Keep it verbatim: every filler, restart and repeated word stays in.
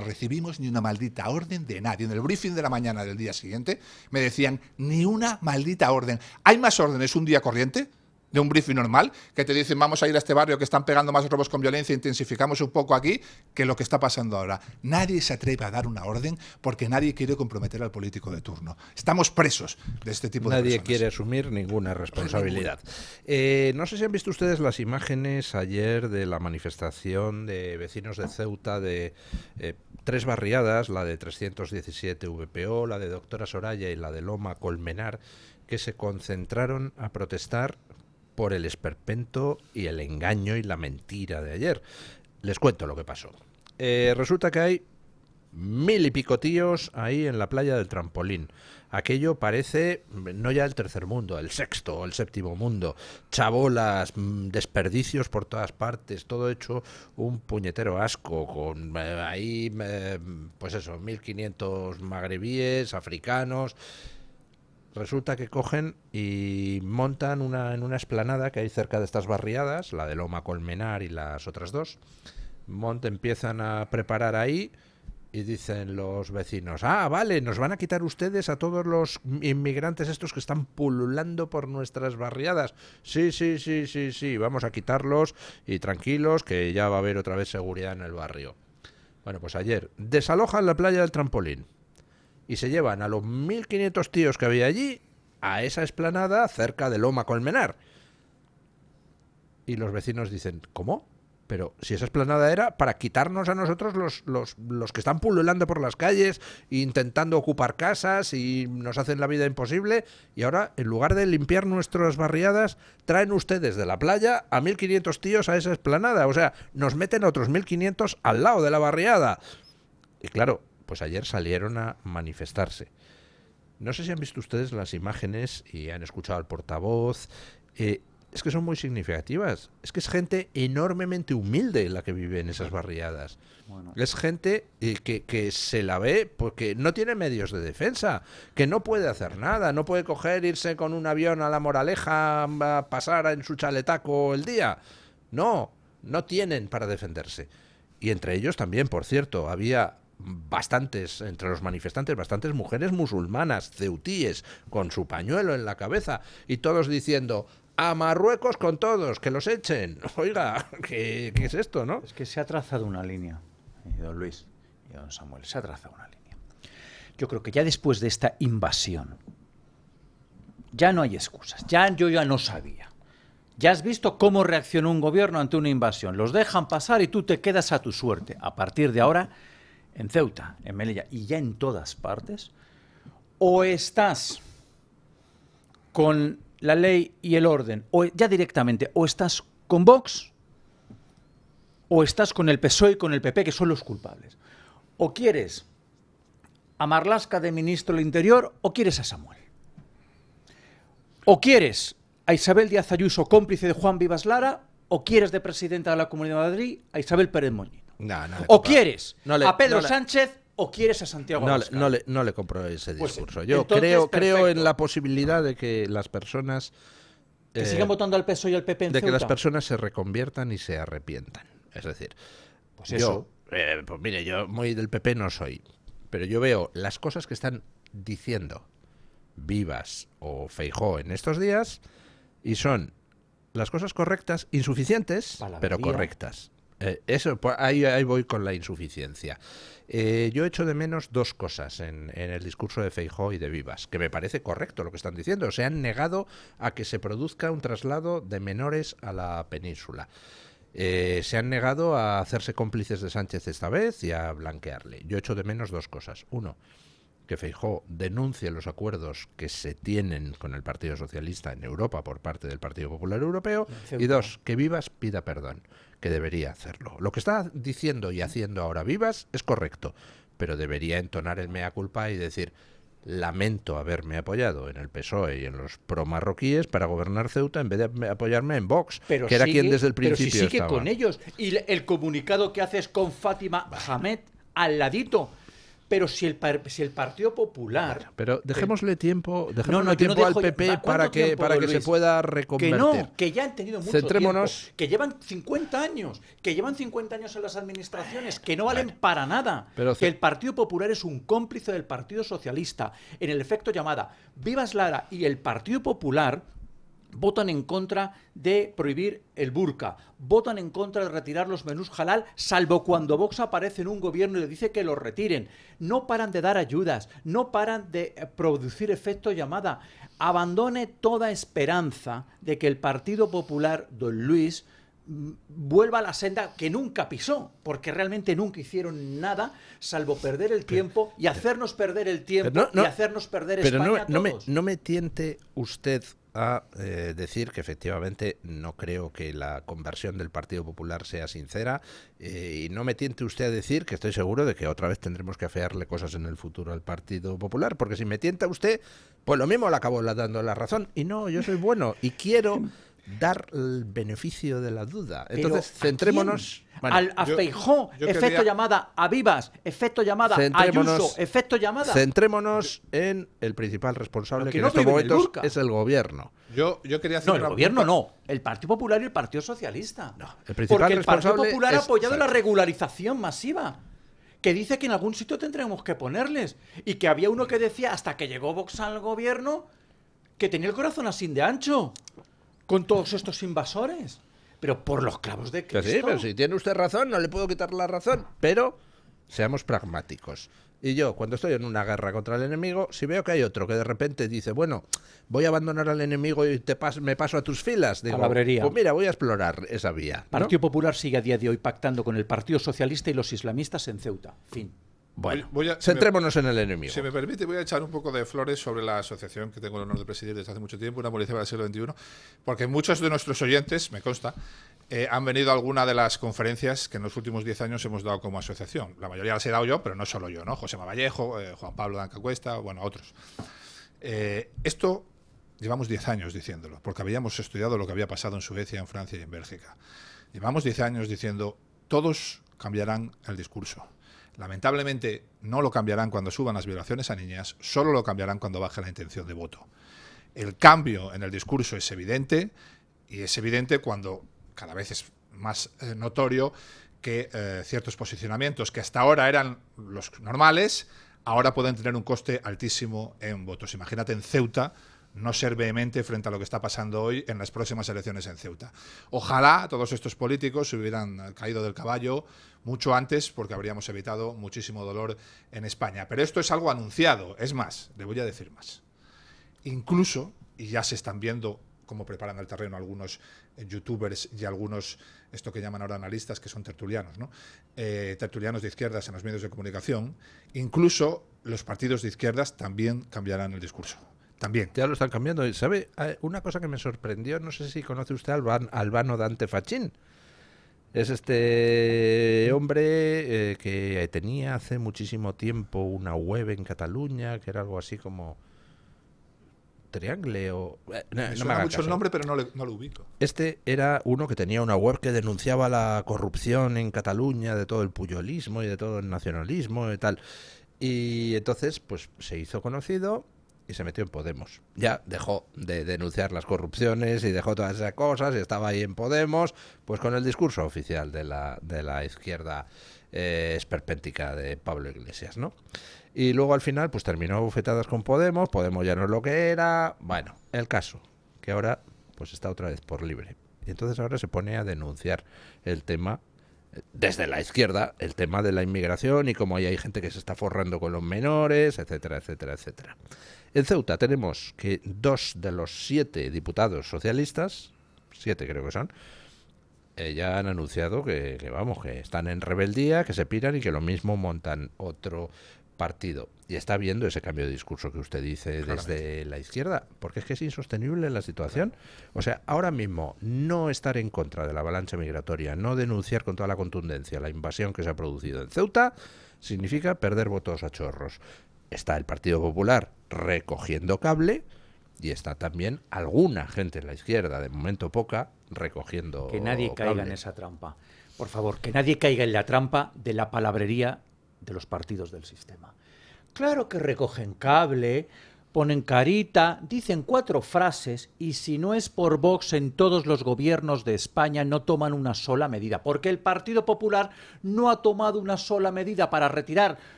recibimos ni una maldita orden de nadie. En el briefing de la mañana del día siguiente me decían, ni una maldita orden. ¿Hay más órdenes un día corriente de un briefing normal, que te dicen vamos a ir a este barrio que están pegando más robos con violencia, intensificamos un poco aquí, que lo que está pasando ahora? Nadie se atreve a dar una orden porque nadie quiere comprometer al político de turno. Estamos presos de este tipo de Nadie personas. quiere asumir ninguna responsabilidad. Eh, no sé si han visto ustedes las imágenes ayer de la manifestación de vecinos de Ceuta de eh, tres barriadas, la de trescientos diecisiete V P O, la de Doctora Soraya y la de Loma Colmenar, que se concentraron a protestar por el esperpento y el engaño y la mentira de ayer. Les cuento lo que pasó. Eh, resulta que hay mil y pico tíos ahí en la playa del Trampolín. Aquello parece no ya el tercer mundo, el sexto o el séptimo mundo. Chabolas, desperdicios por todas partes, todo hecho un puñetero asco, con eh, ahí, eh, pues eso, mil quinientos magrebíes, africanos. Resulta que cogen y montan una en una explanada que hay cerca de estas barriadas, la de Loma Colmenar y las otras dos. Monte empiezan a preparar ahí y dicen los vecinos, ah, vale, nos van a quitar ustedes a todos los inmigrantes estos que están pululando por nuestras barriadas. Sí, sí, sí, sí, sí, vamos a quitarlos y tranquilos que ya va a haber otra vez seguridad en el barrio. Bueno, pues ayer desalojan la playa del Trampolín y se llevan a los mil quinientos tíos que había allí a esa explanada cerca de Loma Colmenar. Y los vecinos dicen, ¿cómo? Pero si esa explanada era para quitarnos a nosotros los, los, los que están pululando por las calles, intentando ocupar casas y nos hacen la vida imposible, y ahora, en lugar de limpiar nuestras barriadas, traen ustedes de la playa a mil quinientos tíos a esa explanada. O sea, nos meten otros mil quinientos al lado de la barriada. Y claro, pues ayer salieron a manifestarse. No sé si han visto ustedes las imágenes y han escuchado al portavoz. Eh, es que son muy significativas. Es que es gente enormemente humilde la que vive en esas barriadas. Bueno. Es gente eh, que, que se la ve porque no tiene medios de defensa, que no puede hacer nada, no puede coger, irse con un avión a La Moraleja, a pasar en su chaletaco el día. No, no tienen para defenderse. Y entre ellos también, por cierto, había bastantes, entre los manifestantes, bastantes mujeres musulmanas, ceutíes, con su pañuelo en la cabeza, y todos diciendo, a Marruecos con todos, que los echen. Oiga, ¿qué, qué es esto, no? Es que se ha trazado una línea, don Luis y don Samuel, se ha trazado una línea. Yo creo que ya después de esta invasión, ya no hay excusas, ya yo ya no sabía. Ya has visto cómo reaccionó un gobierno ante una invasión. Los dejan pasar y tú te quedas a tu suerte. A partir de ahora, en Ceuta, en Melilla y ya en todas partes, o estás con la ley y el orden, o ya directamente, o estás con Vox, o estás con el P S O E y con el P P, que son los culpables. O quieres a Marlaska de ministro del Interior, o quieres a Samuel. O quieres a Isabel Díaz Ayuso, cómplice de Juan Vivas Lara, o quieres de presidenta de la Comunidad de Madrid a Isabel Pérez Moñino. No, no o quieres no le, a Pedro no le, Sánchez o quieres a Santiago no Abascal. Le, no, le, no le compro ese discurso. Pues, Yo entonces, creo, perfecto. creo en la posibilidad de que las personas... Que eh, sigan votando al P S O E y al P P en De Ceuta. que las personas se reconviertan y se arrepientan. Es decir, pues yo, eso. Eh, pues mire, yo muy del P P no soy, pero yo veo las cosas que están diciendo Vivas o Feijóo en estos días y son las cosas correctas, insuficientes, pero correctas. Eh, eso, pues ahí, ahí voy con la insuficiencia. Eh, yo echo de menos dos cosas en, en el discurso de Feijóo y de Vivas, que me parece correcto lo que están diciendo. Se han negado a que se produzca un traslado de menores a la península. Eh, se han negado a hacerse cómplices de Sánchez esta vez y a blanquearle. Yo echo de menos dos cosas. Uno, que Feijóo denuncie los acuerdos que se tienen con el Partido Socialista en Europa por parte del Partido Popular Europeo. Y dos, que Vivas pida perdón, que debería hacerlo. Lo que está diciendo y haciendo ahora Vivas es correcto, pero debería entonar el mea culpa y decir: lamento haberme apoyado en el P S O E y en los pro-marroquíes para gobernar Ceuta en vez de apoyarme en Vox, pero que era sigue, quien desde el principio pero si sigue estaba. con ellos. Y el comunicado que haces con Fátima Hamed al ladito. Pero si el, si el Partido Popular... Pero dejémosle tiempo, dejémosle no, no, tiempo no al dejo, P P para que, tiempo, para que Luis? se pueda reconvertir. Que no, que ya han tenido mucho Centrémonos... tiempo, que llevan cincuenta años, que llevan cincuenta años en las administraciones, que no valen bueno, para nada, pero que el Partido Popular es un cómplice del Partido Socialista. En el efecto llamada, Vivas Lara y el Partido Popular votan en contra de prohibir el burka, votan en contra de retirar los menús halal, salvo cuando Vox aparece en un gobierno y le dice que los retiren. No paran de dar ayudas, no paran de producir efecto llamada. Abandone toda esperanza de que el Partido Popular, don Luis, vuelva a la senda que nunca pisó, porque realmente nunca hicieron nada, salvo perder el tiempo y hacernos perder el tiempo no, no, y hacernos perder pero España no, a todos. No me, no me tiente usted a eh, decir que efectivamente no creo que la conversión del Partido Popular sea sincera eh, y no me tiente usted a decir que estoy seguro de que otra vez tendremos que afearle cosas en el futuro al Partido Popular, porque si me tienta usted, pues lo mismo le acabo dando la razón. Y no, yo soy bueno y quiero dar el beneficio de la duda. Entonces, ¿Pero centrémonos... Bueno, Al, a Feijó, efecto quería... llamada, a Vivas, efecto llamada, a Ayuso, efecto llamada. Centrémonos yo... en el principal responsable, que, que no en estos momentos es el gobierno. Yo, yo quería hacer no, el gobierno no, el Partido Popular y el Partido Socialista. No, el principal Porque el Partido responsable Popular es... ha apoyado Exacto. la regularización masiva, que dice que en algún sitio tendremos que ponerles. Y que había uno que decía, hasta que llegó Vox al gobierno, que tenía el corazón así de ancho con todos estos invasores. Pero por los clavos de Cristo. Sí, pero si tiene usted razón, no le puedo quitar la razón. Pero seamos pragmáticos. Y yo, cuando estoy en una guerra contra el enemigo, si veo que hay otro que de repente dice, bueno, voy a abandonar al enemigo y te pas me paso a tus filas, digo, palabrería. Pues mira, voy a explorar esa vía, ¿no? Partido Popular sigue a día de hoy pactando con el Partido Socialista y los islamistas en Ceuta. Fin. Bueno, voy, voy a, centrémonos si me, en el enemigo. Si me permite, voy a echar un poco de flores sobre la asociación que tengo el honor de presidir desde hace mucho tiempo, una policía del siglo veintiuno, porque muchos de nuestros oyentes, me consta, eh, han venido a alguna de las conferencias que en los últimos diez años hemos dado como asociación. La mayoría las he dado yo, pero no solo yo, ¿no? José Vallejo, eh, Juan Pablo Danca Cuesta, bueno, otros. Eh, esto llevamos diez años diciéndolo, porque habíamos estudiado lo que había pasado en Suecia, en Francia y en Bélgica. Llevamos diez años diciendo, todos cambiarán el discurso. Lamentablemente no lo cambiarán cuando suban las violaciones a niñas, solo lo cambiarán cuando baje la intención de voto. El cambio en el discurso es evidente, y es evidente cuando cada vez es más eh, notorio que eh, ciertos posicionamientos que hasta ahora eran los normales, ahora pueden tener un coste altísimo en votos. Imagínate en Ceuta no ser vehemente frente a lo que está pasando hoy en las próximas elecciones en Ceuta. Ojalá todos estos políticos se hubieran caído del caballo mucho antes, porque habríamos evitado muchísimo dolor en España. Pero esto es algo anunciado. Es más, le voy a decir más. Incluso, y ya se están viendo cómo preparan el terreno algunos eh, youtubers y algunos, esto que llaman ahora analistas, que son tertulianos, ¿no? Eh, tertulianos de izquierdas en los medios de comunicación, incluso los partidos de izquierdas también cambiarán el discurso. También. Ya lo están cambiando. Y ¿sabe? Una cosa que me sorprendió, no sé si conoce usted a Alban, Albano Dante Fachin. Es este hombre eh, que tenía hace muchísimo tiempo una web en Cataluña, que era algo así como Triangle o... Eh, no, me no suena me mucho caso. el nombre, pero no, le, no lo ubico. Este era uno que tenía una web que denunciaba la corrupción en Cataluña, de todo el puyolismo y de todo el nacionalismo y tal. Y entonces, pues se hizo conocido y se metió en Podemos. Ya dejó de denunciar las corrupciones y dejó todas esas cosas y estaba ahí en Podemos, pues con el discurso oficial de la, de la izquierda eh, esperpéntica de Pablo Iglesias, ¿no? Y luego al final pues terminó bufetadas con Podemos, Podemos ya no es lo que era, bueno, el caso, que ahora pues está otra vez por libre. Y entonces ahora se pone a denunciar el tema desde la izquierda, el tema de la inmigración y cómo ahí hay gente que se está forrando con los menores, etcétera, etcétera, etcétera. En Ceuta tenemos que dos de los siete diputados socialistas, siete creo que son, eh, ya han anunciado que, que, vamos, que están en rebeldía, que se piran y que lo mismo montan otro partido. Y está viendo ese cambio de discurso que usted dice desde la izquierda, porque es que es insostenible la situación. O sea, ahora mismo no estar en contra de la avalancha migratoria, no denunciar con toda la contundencia la invasión que se ha producido en Ceuta, significa perder votos a chorros. Está el Partido Popular recogiendo cable y está también alguna gente en la izquierda, de momento poca, recogiendo cable. Que nadie caiga en esa trampa. Por favor, que nadie caiga en la trampa de la palabrería ante los partidos del sistema. Claro que recogen cable, ponen carita, dicen cuatro frases y si no es por Vox en todos los gobiernos de España no toman una sola medida, porque el Partido Popular no ha tomado una sola medida para retirar